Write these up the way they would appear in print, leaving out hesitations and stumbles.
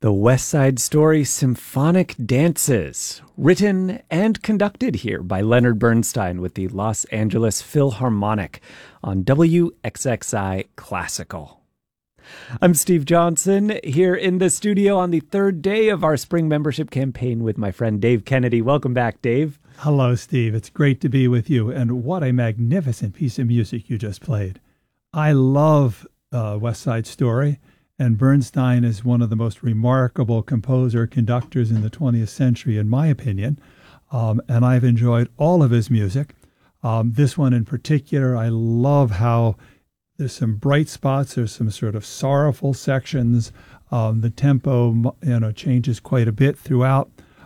The West Side Story Symphonic Dances, written and conducted here by Leonard Bernstein with the Los Angeles Philharmonic on WXXI Classical. I'm Steve Johnson, here in the studio on the third day of our spring membership campaign with my friend Dave Kennedy. Welcome back, Dave. Hello, Steve. It's great to be with you, and what a magnificent piece of music you just played. I love West Side Story. And Bernstein is one of the most remarkable conductors in the 20th century, in my opinion. And I've enjoyed all of his music. This one in particular, I love how there's some bright spots. There's some sort of sorrowful sections. The tempo, changes quite a bit throughout.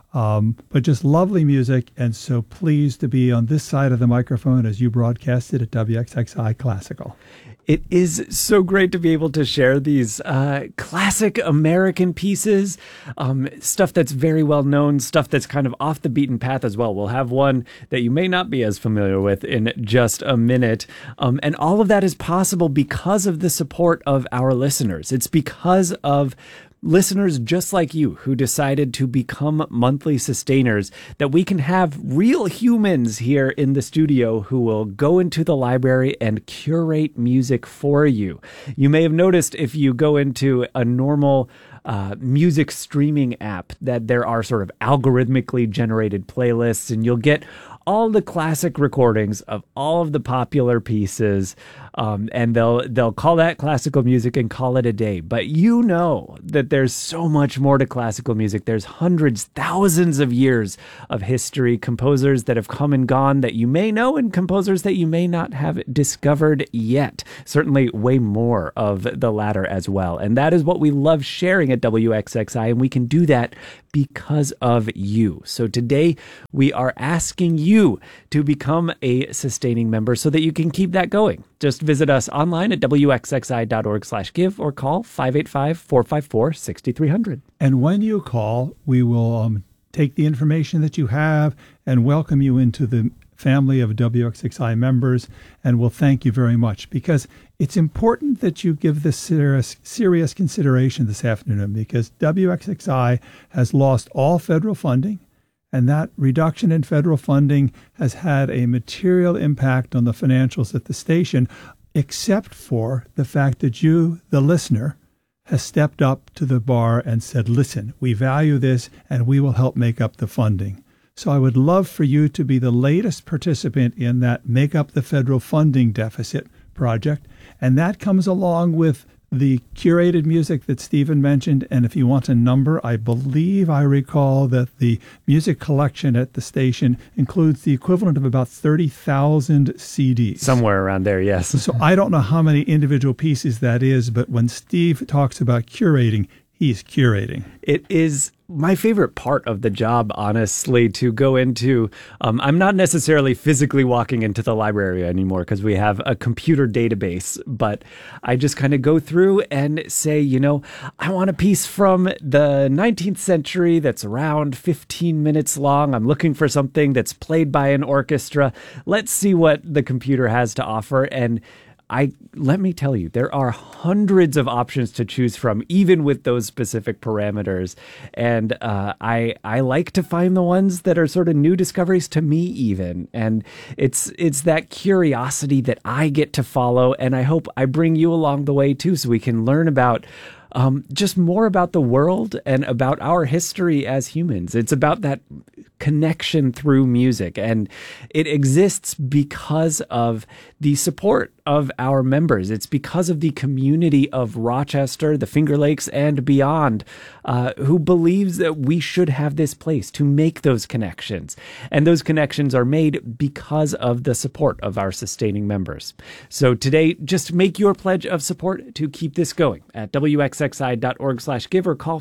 But just lovely music. And so pleased to be on this side of the microphone as you broadcast it at WXXI Classical. It is so great to be able to share these classic American pieces, stuff that's very well known, stuff that's kind of off the beaten path as well. We'll have one that you may not be as familiar with in just a minute. And all of that is possible because of the support of our listeners. It's because of listeners just like you who decided to become monthly sustainers, that we can have real humans here in the studio who will go into the library and curate music for you. You may have noticed if you go into a normal music streaming app that there are sort of algorithmically generated playlists, and you'll get all the classic recordings of all of the popular pieces, and they'll call that classical music and call it a day. But you know that there's so much more to classical music. There's hundreds, thousands of years of history, composers that have come and gone that you may know, and composers that you may not have discovered yet. Certainly way more of the latter as well. And that is what we love sharing at WXXI, and we can do that because of you. So today we are asking you to become a sustaining member so that you can keep that going. Just visit us online at wxxi.org/give or call 585-454-6300. And when you call, we will take the information that you have and welcome you into the family of WXXI members, and we'll thank you very much, because it's important that you give this serious consideration this afternoon, because WXXI has lost all federal funding, and that reduction in federal funding has had a material impact on the financials at the station, except for the fact that you, the listener, has stepped up to the bar and said, listen, we value this and we will help make up the funding. So I would love for you to be the latest participant in that Make Up the Federal Funding Deficit project. And that comes along with the curated music that Stephen mentioned. And if you want a number, I believe I recall that the music collection at the station includes the equivalent of about 30,000 CDs. Somewhere around there, yes. So I don't know how many individual pieces that is, but when Steve talks about curating, he's curating. It is my favorite part of the job, honestly, to go into. I'm not necessarily physically walking into the library anymore because we have a computer database, but I just kind of go through and say, I want a piece from the 19th century that's around 15 minutes long. I'm looking for something that's played by an orchestra. Let's see what the computer has to offer. And let me tell you, there are hundreds of options to choose from, even with those specific parameters. And I like to find the ones that are sort of new discoveries to me, even. And it's that curiosity that I get to follow, and I hope I bring you along the way too, so we can learn about just more about the world and about our history as humans. It's about that connection through music, and it exists because of the support of our members. It's because of the community of Rochester, the Finger Lakes, and beyond, who believes that we should have this place to make those connections. And those connections are made because of the support of our sustaining members. So today, just make your pledge of support to keep this going at wxxi.org/give or call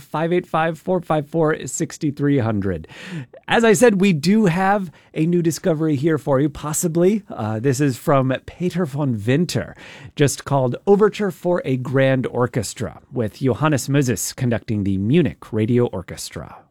585-454-6300. As I said, we do have a new discovery here for you, possibly. This is from Peter von Winter, just called Overture for a Grand Orchestra, with Johannes Moses conducting the Munich Radio Orchestra.